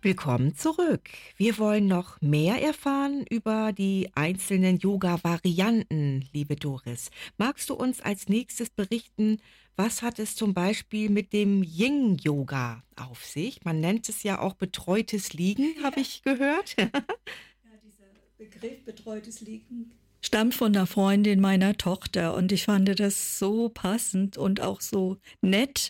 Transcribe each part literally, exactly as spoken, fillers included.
Willkommen zurück. Wir wollen noch mehr erfahren über die einzelnen Yoga-Varianten, liebe Doris. Magst du uns als nächstes berichten, was hat es zum Beispiel mit dem Yin-Yoga auf sich? Man nennt es ja auch betreutes Liegen, habe ich gehört. Ja, dieser Begriff betreutes Liegen stammt von einer Freundin meiner Tochter und ich fand das so passend und auch so nett.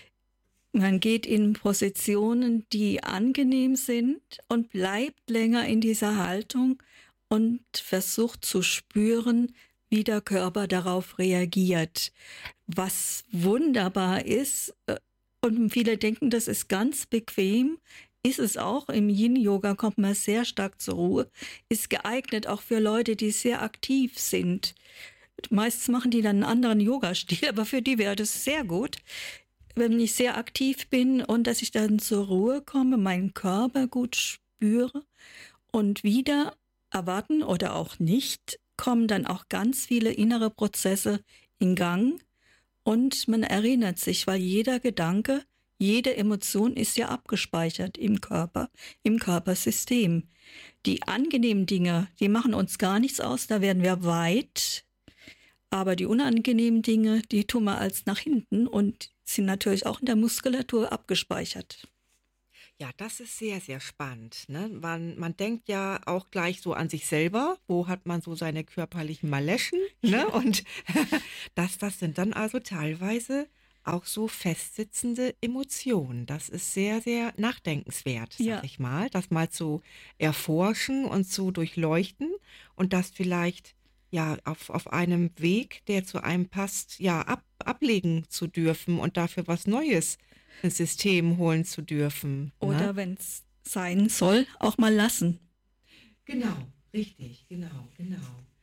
Man geht in Positionen, die angenehm sind und bleibt länger in dieser Haltung und versucht zu spüren, wie der Körper darauf reagiert. Was wunderbar ist, und viele denken, das ist ganz bequem, ist es auch. Im Yin-Yoga kommt man sehr stark zur Ruhe, ist geeignet auch für Leute, die sehr aktiv sind. Meistens machen die dann einen anderen Yoga-Stil, aber für die wäre das sehr gut, wenn ich sehr aktiv bin und dass ich dann zur Ruhe komme, meinen Körper gut spüre und wieder erwarten oder auch nicht, kommen dann auch ganz viele innere Prozesse in Gang und man erinnert sich, weil jeder Gedanke, jede Emotion ist ja abgespeichert im Körper, im Körpersystem. Die angenehmen Dinge, die machen uns gar nichts aus, da werden wir weit, aber die unangenehmen Dinge, die tun wir als nach hinten und sind natürlich auch in der Muskulatur abgespeichert. Ja, das ist sehr, sehr spannend. Ne? Man, man denkt ja auch gleich so an sich selber. Wo hat man so seine körperlichen Maleschen? Ne? Ja. Und das, das sind dann also teilweise auch so festsitzende Emotionen. Das ist sehr, sehr nachdenkenswert, sag Ja. ich mal. Das mal zu erforschen und zu durchleuchten und das vielleicht ja auf, auf einem Weg, der zu einem passt, ja ab, ablegen zu dürfen und dafür was Neues ins System holen zu dürfen. Oder ne? wenn es sein soll, auch mal lassen. Genau, richtig, genau, genau.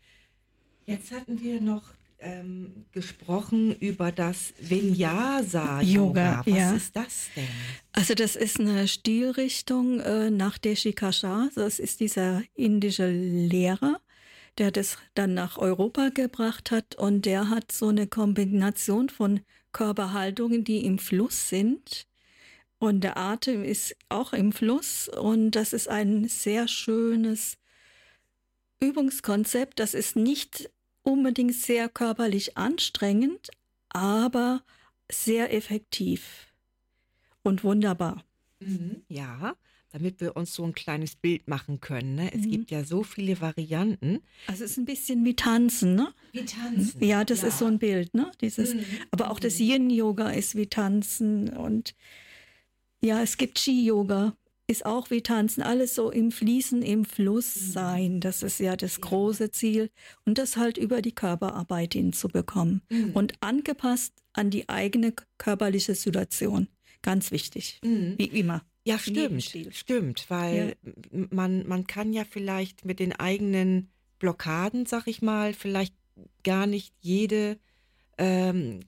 Jetzt hatten wir noch ähm, gesprochen über das Vinyasa-Yoga. Yoga, Was ja. ist das denn? Also das ist eine Stilrichtung äh, nach Deshikasha. Das ist dieser indische Lehrer, der das dann nach Europa gebracht hat. Und der hat so eine Kombination von Körperhaltungen, die im Fluss sind. Und der Atem ist auch im Fluss. Und das ist ein sehr schönes Übungskonzept. Das ist nicht unbedingt sehr körperlich anstrengend, aber sehr effektiv und wunderbar. Mhm, ja, damit wir uns so ein kleines Bild machen können. Ne? Es Mhm. gibt ja so viele Varianten. Also es ist ein bisschen wie Tanzen, ne? Wie tanzen. Ja, das ist so ein Bild, ne? Dieses, Mhm. aber auch das Yin-Yoga ist wie Tanzen und ja, es gibt Chi-Yoga, ist auch wie Tanzen, alles so im Fließen, im Fluss sein. Das ist ja das große Ziel und das halt über die Körperarbeit hinzubekommen Mhm. und angepasst an die eigene körperliche Situation. Ganz wichtig, Mhm. wie immer. Ja, In jedem stimmt, Stil. stimmt, weil m- man, man kann ja vielleicht mit den eigenen Blockaden, sag ich mal, vielleicht gar nicht jede ähm,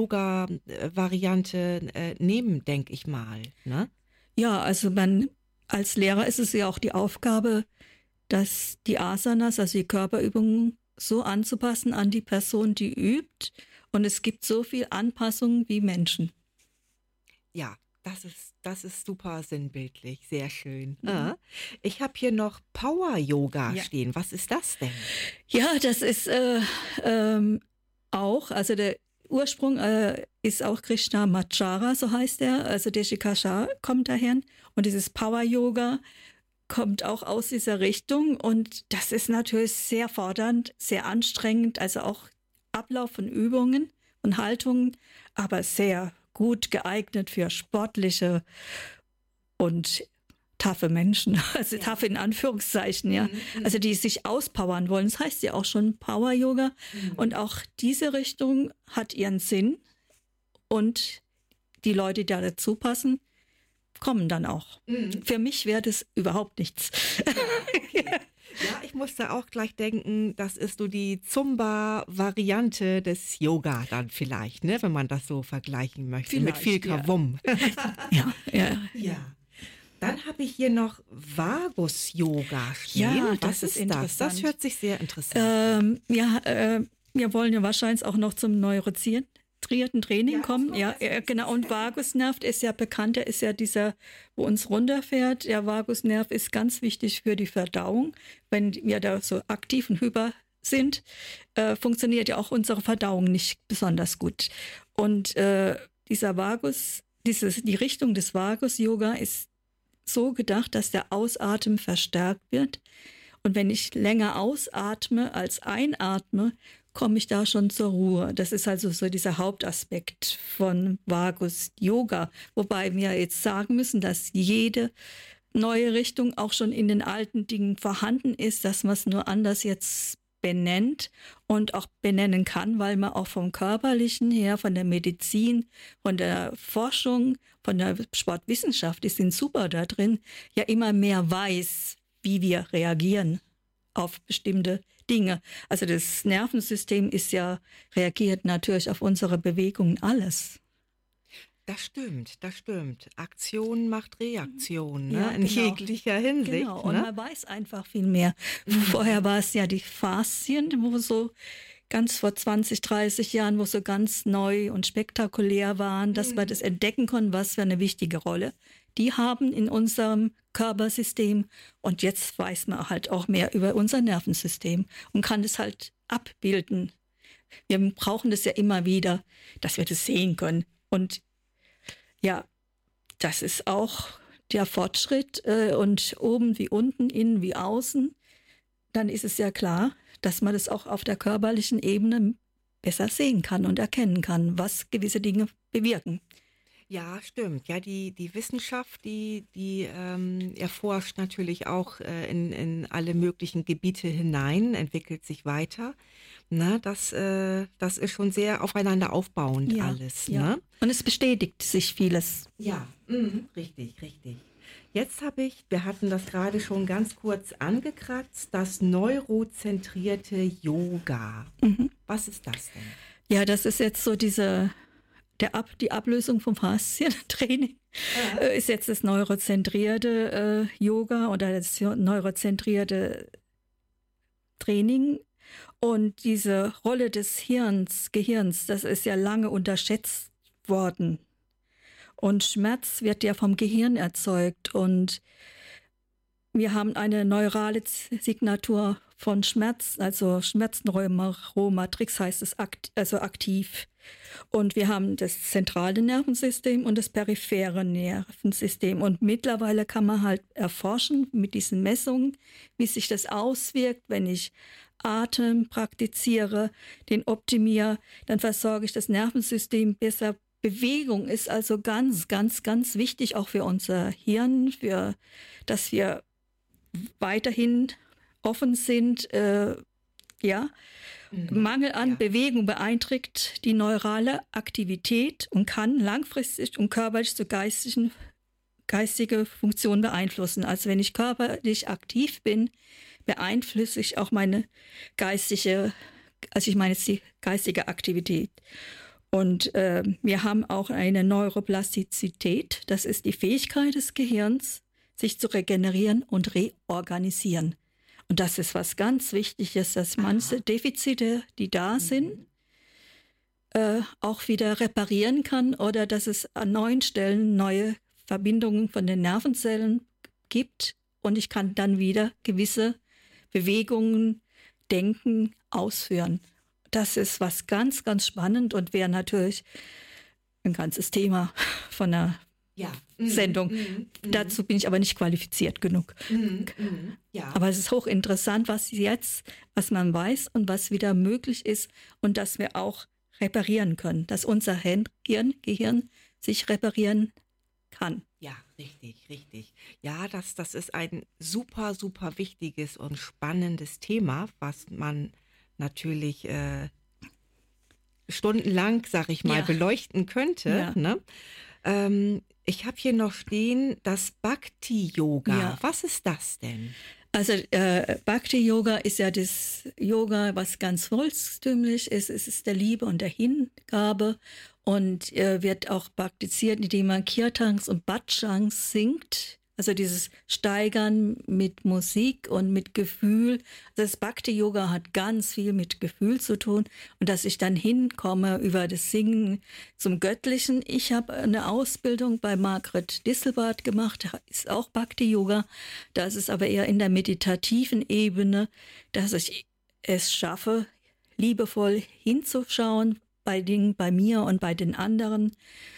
Yoga-Variante äh, nehmen, denke ich mal. Ne? Ja, also man, als Lehrer ist es ja auch die Aufgabe, dass die Asanas, also die Körperübungen, so anzupassen an die Person, die übt. Und es gibt so viel Anpassung wie Menschen. Ja, das ist, das ist super sinnbildlich, sehr schön. Ah, ich habe hier noch Power-Yoga Ja. stehen. Was ist das denn? Ja, das ist äh, ähm, auch, also der Ursprung äh, ist auch Krishnamacharya, so heißt er. Also Deshikasha kommt daher. Und dieses Power-Yoga kommt auch aus dieser Richtung. Und das ist natürlich sehr fordernd, sehr anstrengend. Also auch Ablauf von Übungen und Haltungen, aber sehr gut geeignet für sportliche und taffe Menschen, also Ja. taffe in Anführungszeichen, ja. Mhm. Also die sich auspowern wollen. Das heißt ja auch schon Power-Yoga. Mhm. Und auch diese Richtung hat ihren Sinn. Und die Leute, die da dazu passen, kommen dann auch. Mhm. Für mich wäre das überhaupt nichts. Ja, ich musste auch gleich denken, das ist so die Zumba-Variante des Yoga dann vielleicht, ne, wenn man das so vergleichen möchte, mit viel Vielleicht, ja. Kavum. Ja, ja. Ja. Dann habe ich hier noch Vagus-Yoga stehen. Ja, Was das ist das? interessant. Das hört sich sehr interessant an. Ähm, ja, äh, wir wollen ja wahrscheinlich auch noch zum Neurozieren zentrierten Training Ja, kommen. das Ja, war ja, das genau. Und Vagusnerv ist ja bekannt, der ist ja dieser, wo uns runterfährt. Der Vagusnerv ist ganz wichtig für die Verdauung. Wenn wir da so aktiv und hyper sind, äh, funktioniert ja auch unsere Verdauung nicht besonders gut. Und äh, dieser Vagus, dieses, die Richtung des Vagus-Yoga ist so gedacht, dass der Ausatmen verstärkt wird. Und wenn ich länger ausatme als einatme, komme ich da schon zur Ruhe. Das ist also so dieser Hauptaspekt von Vagus-Yoga. Wobei wir jetzt sagen müssen, dass jede neue Richtung auch schon in den alten Dingen vorhanden ist, dass man es nur anders jetzt benennt und auch benennen kann, weil man auch vom Körperlichen her, von der Medizin, von der Forschung, von der Sportwissenschaft, die sind super da drin, ja immer mehr weiß, wie wir reagieren auf bestimmte Dinge. Also das Nervensystem ist ja, reagiert natürlich auf unsere Bewegungen alles. Das stimmt, das stimmt. Aktion macht Reaktion, ne? Ja, In genau. jeglicher Hinsicht. Genau, und ne? man weiß einfach viel mehr. Vorher war es ja die Faszien, wo so ganz vor zwanzig, dreißig Jahren, wo so ganz neu und spektakulär waren, dass wir das entdecken konnten, was für eine wichtige Rolle die haben in unserem Körpersystem. Und jetzt weiß man halt auch mehr über unser Nervensystem und kann das halt abbilden. Wir brauchen das ja immer wieder, dass wir das sehen können. Und ja, das ist auch der Fortschritt. Äh, und oben wie unten, innen wie außen, dann ist es ja klar, dass man das auch auf der körperlichen Ebene besser sehen kann und erkennen kann, was gewisse Dinge bewirken. Ja, stimmt. Ja, die, die Wissenschaft, die, die ähm, erforscht natürlich auch äh, in, in alle möglichen Gebiete hinein, entwickelt sich weiter. Na, das, äh, das ist schon sehr aufeinander aufbauend Ja, alles. ja. Ne? Und es bestätigt sich vieles. Ja, mhm. richtig, richtig. Jetzt habe ich, wir hatten das gerade schon ganz kurz angekratzt, das neurozentrierte Yoga. Mhm. Was ist das denn? Ja, das ist jetzt so diese, der Ab, die Ablösung vom Faszientraining. Ja. Äh, ist jetzt das neurozentrierte äh, Yoga oder das neurozentrierte Training. Und diese Rolle des Hirns, Gehirns, das ist ja lange unterschätzt worden. Und Schmerz wird ja vom Gehirn erzeugt. Und wir haben eine neurale Signatur von Schmerz, also Schmerzneuromatrix heißt es, akt, also aktiv. Und wir haben das zentrale Nervensystem und das periphere Nervensystem. Und mittlerweile kann man halt erforschen mit diesen Messungen, wie sich das auswirkt, wenn ich Atem praktiziere, den optimiere, dann versorge ich das Nervensystem besser. Bewegung ist also ganz, ganz, ganz wichtig auch für unser Hirn, für, dass wir weiterhin offen sind. Äh, ja, mhm. Mangel an ja. Bewegung beeinträchtigt die neurale Aktivität und kann langfristig und körperlich zu geistigen, geistige Funktionen beeinflussen. Also wenn ich körperlich aktiv bin, beeinflusse ich auch meine geistige, also ich meine jetzt die geistige Aktivität. Und äh, wir haben auch eine Neuroplastizität, das ist die Fähigkeit des Gehirns, sich zu regenerieren und reorganisieren. Und das ist was ganz Wichtiges, dass manche Defizite, die da sind, äh, auch wieder reparieren kann oder dass es an neuen Stellen neue Verbindungen von den Nervenzellen gibt und ich kann dann wieder gewisse Bewegungen, Denken ausführen. Das ist was ganz, ganz spannend und wäre natürlich ein ganzes Thema von einer ja. Sendung. Mm, mm, Dazu bin ich aber nicht qualifiziert genug. Mm, mm, ja. Aber es ist hochinteressant, was jetzt, was man weiß und was wieder möglich ist und dass wir auch reparieren können, dass unser Gehirn, Gehirn sich reparieren kann. Ja, richtig, richtig. Ja, das, das ist ein super, super wichtiges und spannendes Thema, was man natürlich äh, stundenlang, sag ich mal, ja. beleuchten könnte. Ja. Ne? Ähm, ich habe hier noch stehen, das Bhakti-Yoga. Ja. Was ist das denn? Also äh, Bhakti-Yoga ist ja das Yoga, was ganz volkstümlich ist. Es ist der Liebe und der Hingabe und äh, wird auch praktiziert, indem man Kirtans und Bhajangs singt. Also dieses Steigern mit Musik und mit Gefühl. Das Bhakti-Yoga hat ganz viel mit Gefühl zu tun. Und dass ich dann hinkomme über das Singen zum Göttlichen. Ich habe eine Ausbildung bei Margret Disselbart gemacht, ist auch Bhakti-Yoga. Da ist es aber eher in der meditativen Ebene, dass ich es schaffe, liebevoll hinzuschauen bei Dingen, bei mir und bei den anderen.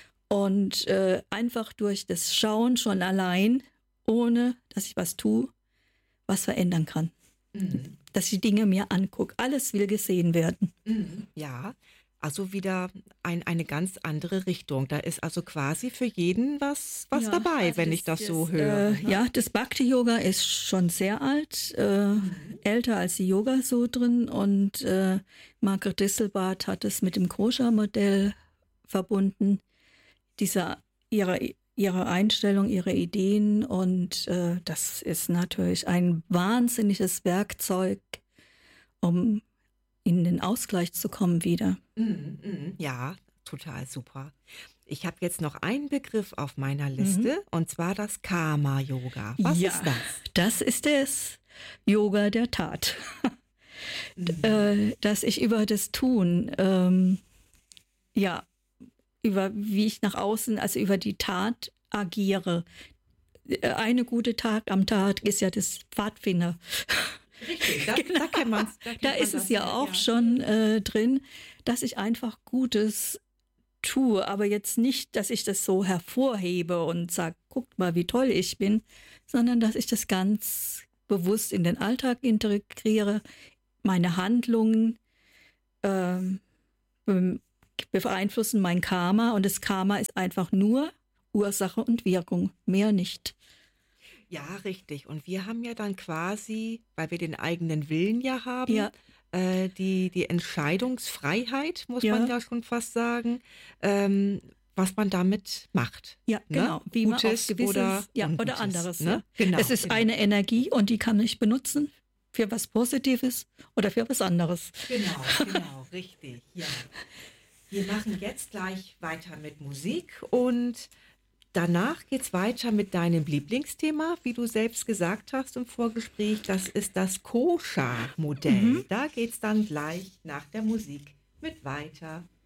Und äh, einfach durch das Schauen schon allein, ohne dass ich was tue, was verändern kann. Mhm. Dass ich die Dinge mir angucke. Alles will gesehen werden. Mhm. Ja, also wieder ein, eine ganz andere Richtung. Da ist also quasi für jeden was, was ja, dabei, also wenn das, ich das, das so höre. Äh, ja, das Bhakti-Yoga ist schon sehr alt, äh, mhm. älter als die Yoga-Sutren. Und äh, Margret Disselbart hat es mit dem Kosha-Modell verbunden. Diese, ihre, ihre Einstellung, ihre Ideen, und äh, das ist natürlich ein wahnsinniges Werkzeug, um in den Ausgleich zu kommen wieder. Mm, mm, ja, total super. Ich habe jetzt noch einen Begriff auf meiner Liste, mhm. und zwar das Karma-Yoga. Was ja, ist das? Das ist das Yoga der Tat. Mhm. äh, dass ich über das Tun, ähm, ja, über wie ich nach außen, also über die Tat agiere. Eine gute Tat am Tag ist ja das Pfadfinder. Richtig, da, genau. da kennt man's. Da, kennt da man ist das es ja ja, auch ja. schon äh, drin, dass ich einfach Gutes tue, aber jetzt nicht, dass ich das so hervorhebe und sage, guckt mal, wie toll ich bin, sondern dass ich das ganz bewusst in den Alltag integriere, meine Handlungen ähm, beeinflussen mein Karma, und das Karma ist einfach nur Ursache und Wirkung, mehr nicht. Ja, richtig. Und wir haben ja dann quasi, weil wir den eigenen Willen ja haben, ja. äh, die, die Entscheidungsfreiheit, muss ja. man ja schon fast sagen, ähm, was man damit macht. Ja, ne? genau. Wie Gutes man auf gewisses, oder, ja, oder anderes. Ne? Ja. Genau, es ist genau. eine Energie, und die kann ich benutzen für was Positives oder für was anderes. Genau, genau, richtig. Ja. Wir machen jetzt gleich weiter mit Musik, und danach geht es weiter mit deinem Lieblingsthema, wie du selbst gesagt hast im Vorgespräch. Das ist das Kosha-Modell. Mhm. Da geht es dann gleich nach der Musik mit weiter.